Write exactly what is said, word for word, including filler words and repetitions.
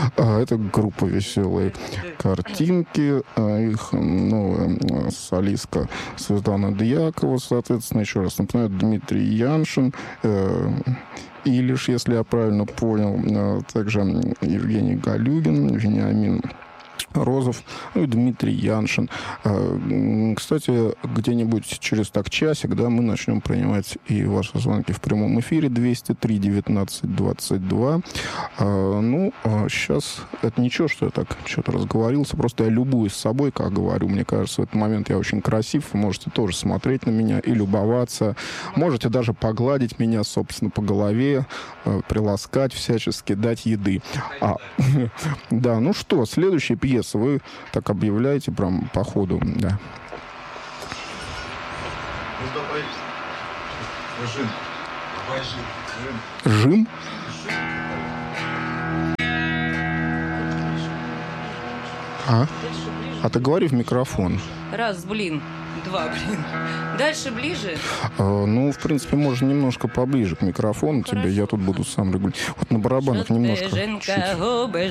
А, это группа «Веселые картинки». А, их новая солистка Светлана Дьякова, соответственно, еще раз напоминаю, Дмитрий Яншин, э, Илиш, если я правильно понял, а, также Евгений Галюгин, Вениамин Розов, ну и Дмитрий Яншин. Кстати, где-нибудь через так часик, да, мы начнем принимать и ваши звонки в прямом эфире двести три девятнадцать двадцать два. Ну, сейчас это ничего, что я так что-то разговорился, просто я любуюсь собой, как говорю. Мне кажется, в этот момент я очень красив. Вы можете тоже смотреть на меня и любоваться. Можете даже погладить меня, собственно, по голове, приласкать всячески, дать еды. А, да, ну что, следующая пьеса. Вы так объявляете прям по ходу, да. Жим? А? А ты говори в микрофон. Раз, блин. Два, блин. Дальше ближе? А, ну, в принципе, можно немножко поближе к микрофону тебе. Я тут буду сам регулировать. Вот на барабанах немножко. Чуть.